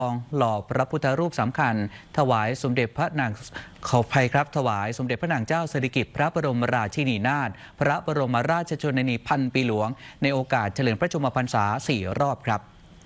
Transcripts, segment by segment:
หล่อพระพุทธรูปสำคัญถวายสมเด็จพระนางขออภัยครับถวายสมเด็จพระนางเจ้าสิริกิติ์พระบรมราชินีนาถพระบรมราชชนนีพันปีหลวงในโอกาสเฉลิมพระชนมพรรษา4 รอบครับ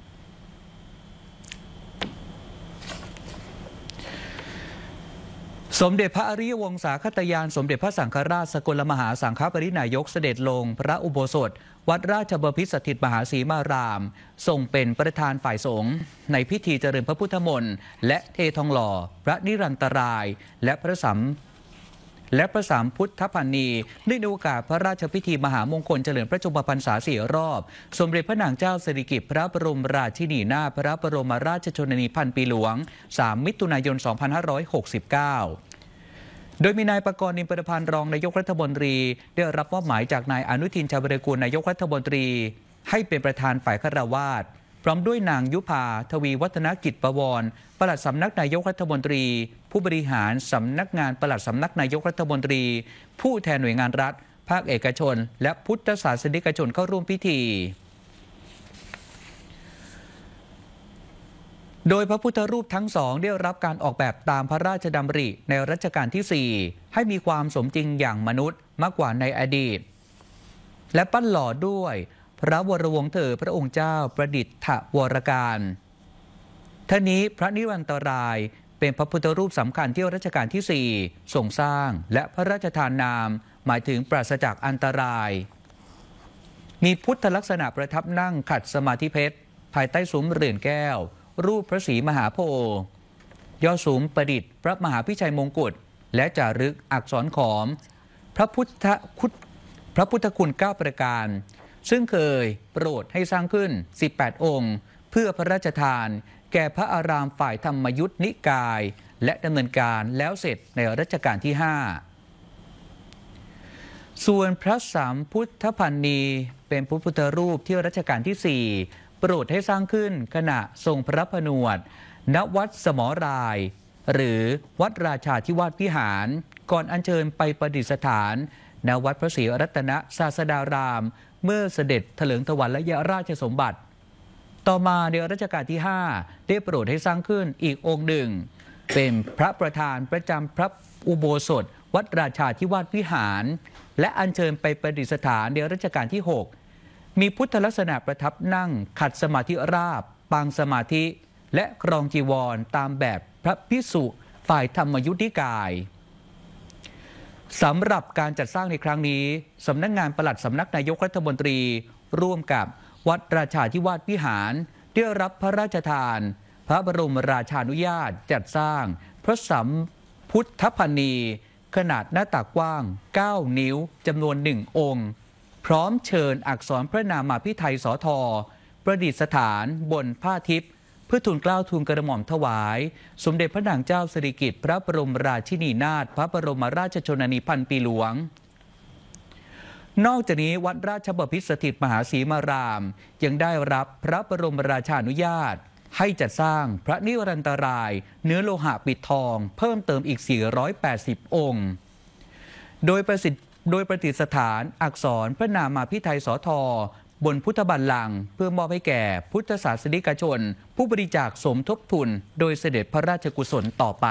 สมเด็จพระอริยวงศาคตยานสมเด็จพระสังฆราชสกลมหาสังฆปรินายกเสด็จลงพระอุโบสถวัดราชบพิตรสถิตมหาศรีมารามทรงเป็นประธานฝ่ายสงฆ์ในพิธีเจริญพระพุทธมนต์และเททองหล่อพระนิรันตรายและพระสามพุทธพันนีในโอกาสพระราชพิธีมหามงคลเฉลิมพระชนมพรรษา4 รอบสมเด็จพระนางเจ้าสิริกิติ์พระบรมราชินีนาถพระบรมราชชนนีพันปีหลวง3 มิถุนายน 2569โดยมีนายปกรณ์ นิมประพันธ์รองนายกรัฐมนตรีได้รับมอบหมายจากนายอนุทินชาญวิรากูลนายกรัฐมนตรีให้เป็นประธานฝ่ายฆราวาสพร้อมด้วยนางยุภาทวีวัฒนกิจประวรปลัดสำนักนายกรัฐมนตรีผู้บริหารสำนักงานปลัดสำนักนายกรัฐมนตรีผู้แทนหน่วยงานรัฐภาคเอกชนและพุทธศาสนิกชนเข้าร่วมพิธีโดยพระพุทธรูปทั้งสองได้รับการออกแบบตามพระราชดำริในรัชกาลที่ 4ให้มีความสมจริงอย่างมนุษย์มากกว่าในอดีตและปั้นหล่อด้วยพระวรวงศ์เธอพระองค์เจ้าประดิษฐวรการท่านี้พระนิรันตรายเป็นพระพุทธรูปสำคัญที่รัชกาลที่ 4ทรงสร้างและพระราชทานนามหมายถึงปราศจากอันตรายมีพุทธลักษณะประทับนั่งขัดสมาธิเพชรภายใต้ซุ้มเรือนแก้วรูปพระศรีมหาโพธิ์ยอดซุ้มประดิษฐ์พระมหาพิชัยมงกุฎและจารึกอักษรขอมพระพุทธคุณ9 ประการซึ่งเคยโปรดให้สร้างขึ้น18 องค์เพื่อพระราชทานแก่พระอารามฝ่ายธรรมยุทธนิกายและดำเนินการแล้วเสร็จในรัชกาลที่ 5ส่วนพระสามพุทธพันนีเป็นพระพุทธรูปที่รัชกาลที่ 4โปรดให้สร้างขึ้นขณะทรงพระผนวดณวัดสมรายหรือวัดราชาธิวาสวิหารก่อนอัญเชิญไปประดิษฐานณวัดพระศรีรัตนศาสดารามเมื่อเสด็จเถลิงถวัลยราชสมบัติต่อมาในรัชกาลที่ 5ได้โปรดให้สร้างขึ้นอีกองค์หนึ่งเป็นพระประธานประจำพระอุโบสถวัดราชาธิวาสวิหารและอัญเชิญไปประดิษฐานในรัชกาลที่ 6มีพุทธลักษณะประทับนั่งขัดสมาธิราบปางสมาธิและครองจีวรตามแบบพระภิกษุฝ่ายธรรมยุทธนิกายสำหรับการจัดสร้างในครั้งนี้สำนักงานปลัดสำนักนายกรัฐมนตรีร่วมกับวัดราชาธิวาสวิหารได้รับพระราชทานพระบรมราชานุญาตจัดสร้างพระสัมพุทธพันนีขนาดหน้าตักกว้าง9 นิ้วจำนวน1 องค์พร้อมเชิญอักษรพระนามาภิไธยสธประดิษฐานบนผ้าทิพย์เพื่อทูลเกล้าทูลกระหม่อมถวายสมเด็จพระนางเจ้าสิริกิติ์พระบรมราชินีนาถพระบรมราชชนนีพันปีหลวงนอกจากนี้วัดราชบพิตรสถิตมหาศรีมารามยังได้รับพระบรมราชานุญาตให้จัดสร้างพระนิรันตรายเนื้อโลหะปิดทองเพิ่มเติมอีก480 องค์โดยประดิษฐานอักษรพระนามาภิไธยสธบนพุทธบัลลังก์เพื่อมอบให้แก่พุทธศาสนิกชนผู้บริจาคสมทบทุนโดยเสด็จพระราชกุศลต่อไป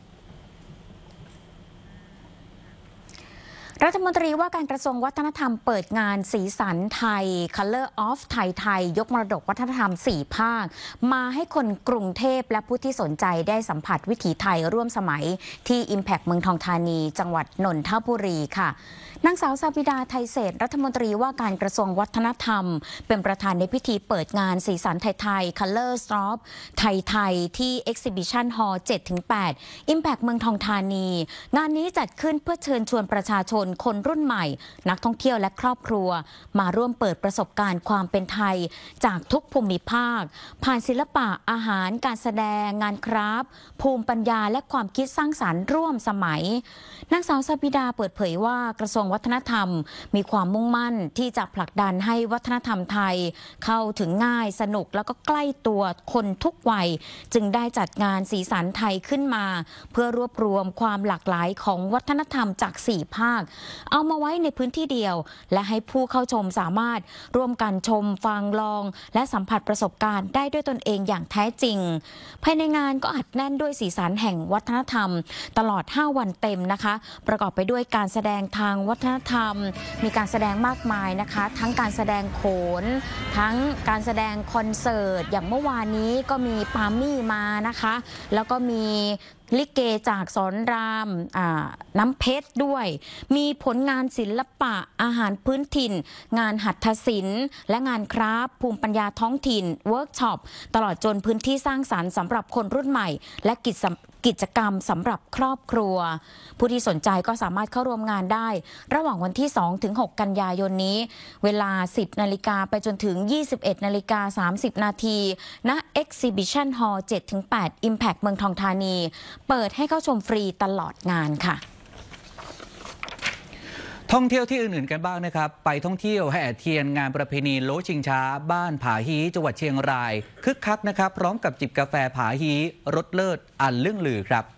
รัฐมนตรีว่าการกระทรวงวัฒนธรรมเปิดงานสีสันไทย Color of ไทยยกมรดกวัฒนธรรม4 ภาคมาให้คนกรุงเทพและผู้ที่สนใจได้สัมผัสวิถีไทยร่วมสมัยที่ Impact เมืองทองธานีจังหวัดนนทบุรีค่ะนางสาวสาวิดาไทยเศรษฐ์รัฐมนตรีว่าการกระทรวงวัฒนธรรมเป็นประธานในพิธีเปิดงานสีสันไทย Colors of ไทยที่ Exhibition Hall 7-8 Impact เมืองทองธานีงานนี้จัดขึ้นเพื่อเชิญชวนประชาชนคนรุ่นใหม่นักท่องเที่ยวและครอบครัวมาร่วมเปิดประสบการณ์ความเป็นไทยจากทุกภูมิภาคผ่านศิลปะอาหารการแสดงงานคราฟต์ภูมิปัญญาและความคิดสร้างสรรค์ร่วมสมัยนางสาวสาวิดาเปิดเผยว่ากระทรวงวัฒนธรรมมีความมุ่งมั่นที่จะผลักดันให้วัฒนธรรมไทยเข้าถึงง่ายสนุกแล้วก็ใกล้ตัวคนทุกวัยจึงได้จัดงานสีสันไทยขึ้นมาเพื่อรวบรวมความหลากหลายของวัฒนธรรมจาก4 ภาคเอามาไว้ในพื้นที่เดียวและให้ผู้เข้าชมสามารถร่วมกันชมฟังลองและสัมผัสประสบการณ์ได้ด้วยตนเองอย่างแท้จริงภายในงานก็อัดแน่นด้วยสีสันแห่งวัฒนธรรมตลอด5วันเต็มนะคะประกอบไปด้วยการแสดงทางวัฒนธรรมมีการแสดงมากมายนะคะทั้งการแสดงโขนทั้งการแสดงคอนเสิร์ตอย่างเมื่อวานนี้ก็มีปามี่มานะคะแล้วก็มีลิเกจากสอนรามน้ำเพชรด้วยมีผลงานศิลปะอาหารพื้นถิ่นงานหัตถศิลป์และงานคราฟต์ภูมิปัญญาท้องถิ่นเวิร์กช็อปตลอดจนพื้นที่สร้างสรรค์สำหรับคนรุ่นใหม่และกิจกรรมสำหรับครอบครัวผู้ที่สนใจก็สามารถเข้าร่วมงานได้ระหว่างวันที่ 2-6 กันยายนนี้เวลา 10 นาฬิกาไปจนถึง 21 นาฬิกา 30 นาทีณ Exhibition Hall 7-8 Impact เมืองทองธานีเปิดให้เข้าชมฟรีตลอดงานค่ะท่องเที่ยวที่อื่นๆกันบ้างนะครับไปท่องเที่ยวแห่เทียนงานประเพณีโลชิงช้าบ้านผาฮีจังหวัดเชียงรายคึกคักนะครับพร้อมกับจิบกาแฟผาฮีรสเลิศอันเรื่องลือครับ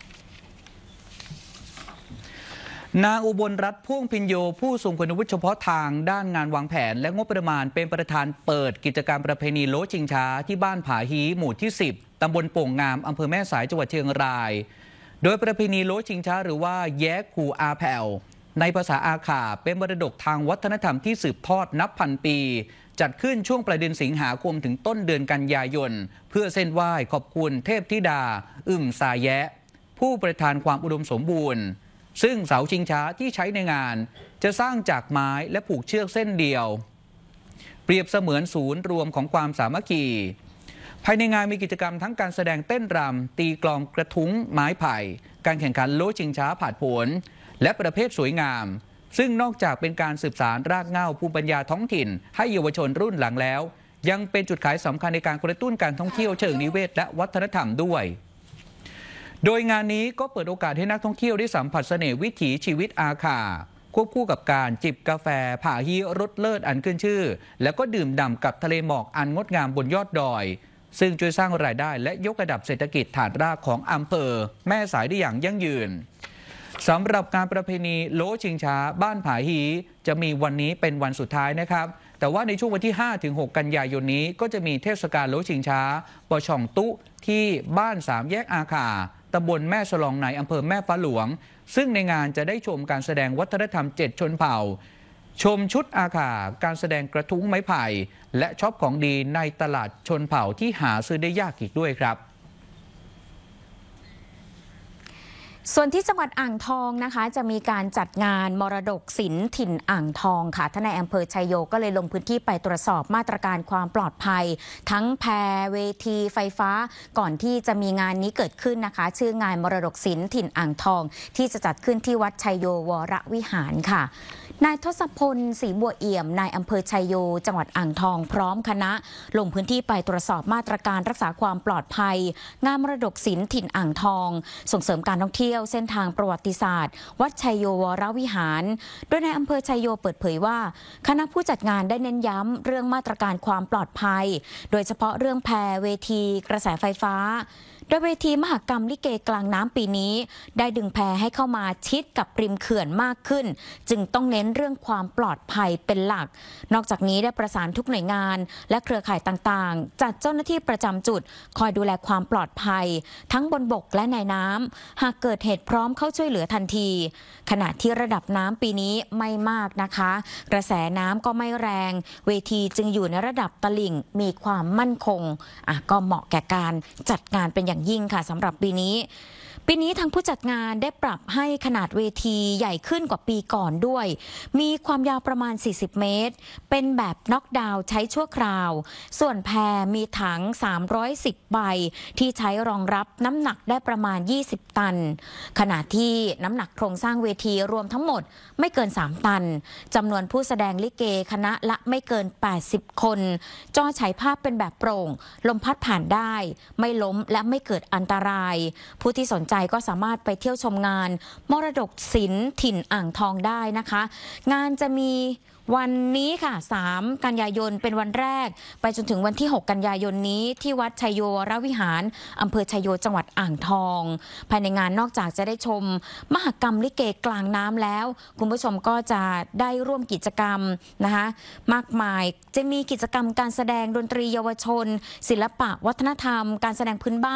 นางอุบลรัตน์พ่วงพินโยผู้ทรงคุณวุฒิเฉพาะทางด้านงานวางแผนและงบประมาณเป็นประธานเปิดกิจกรรมประเพณีโลชิงช้าที่บ้านผาฮีหมู่ที่ 10 ตำบลโป่งงามอำเภอแม่สายจังหวัดเชียงรายโดยประเพณีโลชิงช้าหรือว่าแย้คูอาแผ่วในภาษาอาขาเป็นมรดกทางวัฒนธรรมที่สืบทอดนับพันปีจัดขึ้นช่วงปลายเดือนสิงหาคมถึงต้นเดือนกันยายนเพื่อเส้นไหว้ขอบคุณเทพธิดาสาแยะผู้ประทานความอุดมสมบูรณ์ซึ่งเสาชิงช้าที่ใช้ในงานจะสร้างจากไม้และผูกเชือกเส้นเดียวเปรียบเสมือนศูนย์รวมของความสามัคคีภายในงานมีกิจกรรมทั้งการแสดงเต้นรำตีกลองกระทุ้งไม้ไผ่การแข่งขันโลชิงช้าผาดโผนและประเภทสวยงามซึ่งนอกจากเป็นการสืบสานรากเหง้าภูมิปัญญาท้องถิ่นให้เยาวชนรุ่นหลังแล้วยังเป็นจุดขายสำคัญในการกระตุ้นการท่องเที่ยวเชิงนิเวศและวัฒนธรรมด้วยโดยงานนี้ก็เปิดโอกาสให้นักท่องเที่ยวได้สัมผัสเสน่ห์วิถีชีวิตอาขาควบคู่กับการจิบกาแฟผาฮีรสเลิศอันขึ้นชื่อแล้วก็ดื่มด่ำกับทะเลหมอกอันงดงามบนยอดดอยซึ่งช่วยสร้างรายได้และยกระดับเศรษฐกิจฐานรากของอำเภอแม่สายได้อย่างยั่งยืนสำหรับการประเพณีโลชิงช้าบ้านผาฮีจะมีวันนี้เป็นวันสุดท้ายนะครับแต่ว่าในช่วงวันที่ 5-6 กันยายนนี้ก็จะมีเทศกาลโลชิงช้าปช่องตุที่บ้าน3 แยกอาขาตำบลแม่สลองในอำเภอแม่ฟ้าหลวงซึ่งในงานจะได้ชมการแสดงวัฒนธรรม7ชนเผ่าชมชุดอาขาการแสดงกระทุ้งไม้ไผ่และช็อปของดีในตลาดชนเผ่าที่หาซื้อได้ยากอีกด้วยครับส่วนที่จังหวัดอ่างทองนะคะจะมีการจัดงานมรดกศิลป์ถิ่นอ่างทองค่ะท่านนายอำเภอชัยโยก็เลยลงพื้นที่ไปตรวจสอบมาตรการความปลอดภัยทั้งแพเวทีไฟฟ้าก่อนที่จะมีงานนี้เกิดขึ้นนะคะชื่องานมรดกศิลป์ถิ่นอ่างทองที่จะจัดขึ้นที่วัดชัยโยวรวิหารค่ะนายทศพลศรีบัวเอี่ยมนายอำเภอชัยโยจังหวัดอ่างทองพร้อมคณะลงพื้นที่ไปตรวจสอบมาตรการรักษาความปลอดภัยงานมรดกศิลป์ถิ่นอ่างทองส่งเสริมการท่องเที่ยวเส้นทางประวัติศาสตร์วัดชัยโยวรวิหารโดยนายอำเภอชัยโยเปิดเผยว่าคณะผู้จัดงานได้เน้นย้ำเรื่องมาตรการความปลอดภัยโดยเฉพาะเรื่องแพเวทีกระแสไฟฟ้าโดยเวทีมหกรรมลิเกกลางน้ำปีนี้ได้ดึงแพให้เข้ามาชิดกับริมเขื่อนมากขึ้นจึงต้องเน้นเรื่องความปลอดภัยเป็นหลักนอกจากนี้ได้ประสานทุกหน่วยงานและเครือข่ายต่างๆจัดเจ้าหน้าที่ประจำจุดคอยดูแลความปลอดภัยทั้งบนบกและในน้ำหากเกิดเหตุพร้อมเข้าช่วยเหลือทันทีขณะที่ระดับน้ำปีนี้ไม่มากนะคะกระแสน้ำก็ไม่แรงเวทีจึงอยู่ในระดับตลิ่งมีความมั่นคงก็เหมาะแก่การจัดงานเป็นอย่างยิ่งค่ะสำหรับปีนี้ทางผู้จัดงานได้ปรับให้ขนาดเวทีใหญ่ขึ้นกว่าปีก่อนด้วยมีความยาวประมาณ40 เมตรเป็นแบบน็อกดาวน์ใช้ชั่วคราวส่วนแพมีถัง310 ใบที่ใช้รองรับน้ำหนักได้ประมาณ20 ตันขณะที่น้ำหนักโครงสร้างเวทีรวมทั้งหมดไม่เกิน3 ตันจำนวนผู้แสดงลิเกคณะละไม่เกิน80 คนจอฉายภาพเป็นแบบโปร่งลมพัดผ่านได้ไม่ล้มและไม่เกิดอันตรายผู้ที่สนใจก็สามารถไปเที่ยวชมงานมรดกศิลป์ถิ่นอ่างทองได้นะคะงานจะมีวันนี้ค่ะ3กันยายนเป็นวันแรกไปจนถึงวันที่6กันยายนนี้ที่วัดชัยโยวรวิหารอำเภอชัยโยจังหวัดอ่างทองภายในงานนอกจากจะได้ชมมหกรรมลิเกกลางน้ำแล้วคุณผู้ชมก็จะได้ร่วมกิจกรรมนะคะมากมายจะมีกิจกรรมการแสดงดนตรีเยาวชนศิลปะวัฒนธรรมการแสดงพื้นบ้าน